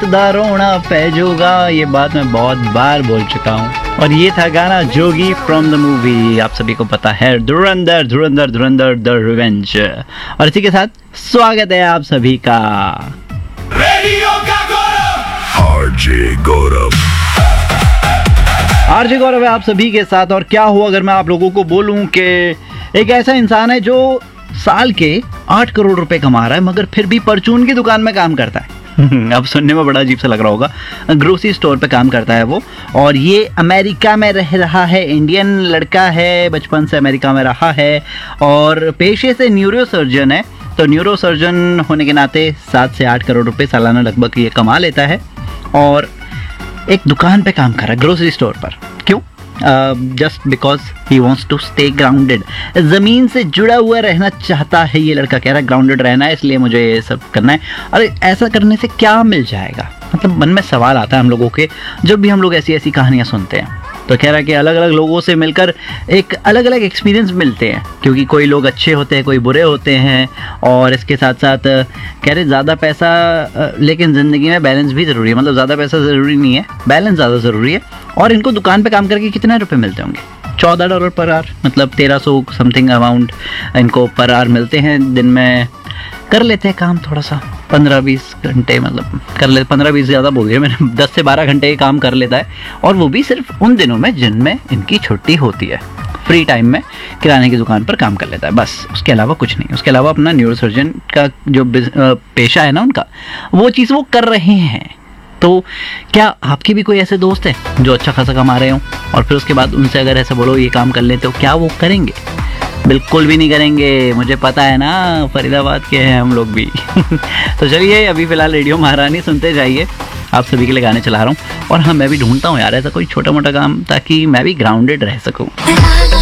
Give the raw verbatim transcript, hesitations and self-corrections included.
दा रोना पैजोगा, ये बात मैं बहुत बार बोल चुका हूँ। और ये था गाना जोगी फ्रॉम द मूवी, आप सभी को पता है, धुरंधर धुरंधर धुरंधर द रिवेंज। और इसी के साथ स्वागत है आप सभी का रेडियो का गौरव, आरजे गौरव। आरजे गौरव है आप सभी के साथ। और क्या हुआ अगर मैं आप लोगों को बोलूं कि एक ऐसा इंसान है जो साल के आठ करोड़ रुपए कमा रहा है मगर फिर भी परचून की दुकान में काम करता है। अब सुनने में बड़ा अजीब सा लग रहा होगा, ग्रोसरी स्टोर पे काम करता है वो, और ये अमेरिका में रह रहा है, इंडियन लड़का है, बचपन से अमेरिका में रहा है और पेशे से न्यूरो सर्जन है। तो न्यूरो सर्जन होने के नाते सात से आठ करोड़ रुपए सालाना लगभग ये कमा लेता है और एक दुकान पे काम कर रहा है, ग्रोसरी स्टोर पर। क्यों? Just because he wants to stay grounded, ज़मीन से जुड़ा हुआ रहना चाहता है ये लड़का। कह रहा है ग्राउंडेड रहना है, इसलिए मुझे ये सब करना है। अरे ऐसा करने से क्या मिल जाएगा? मतलब मन में सवाल आता है हम लोगों के जब भी हम लोग ऐसी ऐसी कहानियाँ सुनते हैं। तो कह रहा है कि अलग अलग लोगों से मिलकर एक अलग अलग एक्सपीरियंस मिलते हैं, क्योंकि कोई लोग अच्छे होते हैं, कोई बुरे होते हैं। और इसके साथ साथ कह रहे ज़्यादा पैसा, लेकिन ज़िंदगी में बैलेंस भी ज़रूरी है। मतलब ज़्यादा पैसा ज़रूरी नहीं है, बैलेंस ज़्यादा ज़रूरी है। और इनको दुकान पे काम करके कितने रुपए मिलते होंगे? चौदह डॉलर पर आवर, मतलब तेरह सौ समथिंग अमाउंट इनको पर आवर मिलते हैं। दिन में कर लेते हैं काम थोड़ा सा, पंद्रह बीस घंटे, मतलब कर ले, पंद्रह बीस ज़्यादा बोल दिया मैंने, दस से बारह घंटे काम कर लेता है। और वो भी सिर्फ उन दिनों में जिनमें इनकी छुट्टी होती है। फ्री टाइम में किराने की दुकान पर काम कर लेता है, बस। उसके अलावा कुछ नहीं। उसके अलावा अपना न्यूरोसर्जन का जो पेशा है ना उनका, वो चीज़ वो कर रहे हैं। तो क्या आपके भी कोई ऐसे दोस्त है जो अच्छा खासा कमा रहे हों और फिर उसके बाद उनसे अगर ऐसे बोलो ये काम कर लेते हो, क्या वो करेंगे? बिल्कुल भी नहीं करेंगे, मुझे पता है ना, फरीदाबाद के हैं हम लोग भी। तो चलिए अभी फ़िलहाल रेडियो महारानी सुनते जाइए, आप सभी के लिए गाने चला रहा हूँ। और हाँ, मैं भी ढूंढता हूँ यार ऐसा कोई छोटा मोटा काम ताकि मैं भी ग्राउंडेड रह सकूँ।